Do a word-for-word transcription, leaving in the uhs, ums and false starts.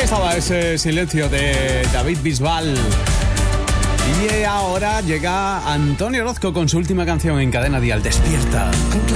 Estaba ese silencio de David Bisbal. Y ahora llega Antonio Orozco con su última canción en Cadena Dial, Despierta.